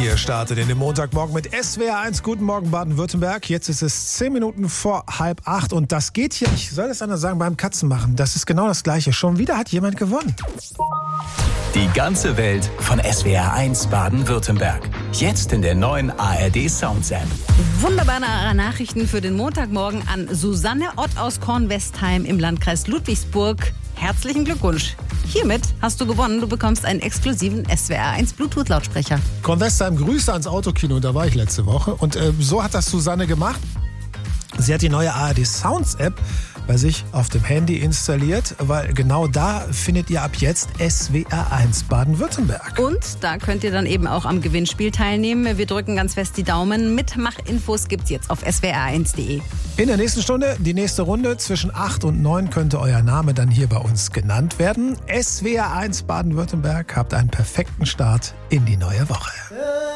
Ihr startet in den Montagmorgen mit SWR1. Guten Morgen Baden-Württemberg. Jetzt ist es 10 Minuten vor 7:30 und das geht hier, ich soll es anders sagen, beim Katzenmachen. Das ist genau das Gleiche. Schon wieder hat jemand gewonnen. Die ganze Welt von SWR1 Baden-Württemberg. Jetzt in der neuen ARD Sounds App. Wunderbare Nachrichten für den Montagmorgen an Susanne Ott aus Kornwestheim im Landkreis Ludwigsburg. Herzlichen Glückwunsch. Hiermit hast du gewonnen. Du bekommst einen exklusiven SWR1 Bluetooth-Lautsprecher. Kornwestheim, Grüße ans Autokino, da war ich letzte Woche. Und so hat das Susanne gemacht. Sie hat die neue ARD Sounds App bei sich auf dem Handy installiert, weil genau da findet ihr ab jetzt SWR1 Baden-Württemberg. Und da könnt ihr dann eben auch am Gewinnspiel teilnehmen. Wir drücken ganz fest die Daumen. Mitmachinfos gibt's jetzt auf swr1.de. In der nächsten Stunde, die nächste Runde, zwischen 8 und 9 könnte euer Name dann hier bei uns genannt werden. SWR1 Baden-Württemberg, habt einen perfekten Start in die neue Woche.